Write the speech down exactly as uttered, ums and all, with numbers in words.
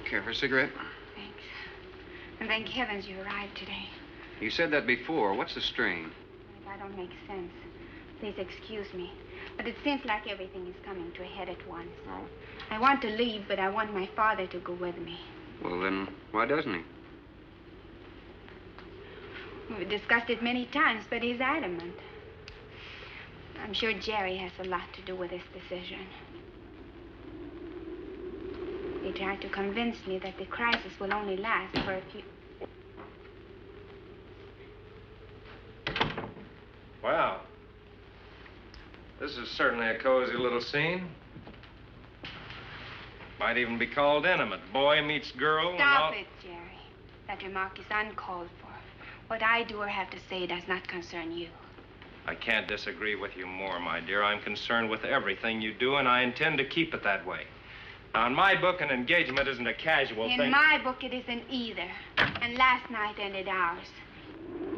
Care for a cigarette? Thanks. And thank heavens you arrived today. You said that before. What's the strain? That don't make sense. Please excuse me. But it seems like everything is coming to a head at once. Oh? I want to leave, but I want my father to go with me. Well, then, why doesn't he? We've discussed it many times, but he's adamant. I'm sure Jerry has a lot to do with this decision. He tried to convince me that the crisis will only last for a few... Wow. This is certainly a cozy little scene. Might even be called intimate. Boy meets girl and all... Stop it, Jerry. That remark is uncalled for. What I do or have to say does not concern you. I can't disagree with you more, my dear. I'm concerned with everything you do, and I intend to keep it that way. Now, in my book, an engagement isn't a casual In thing. my book, it isn't either. And last night ended ours.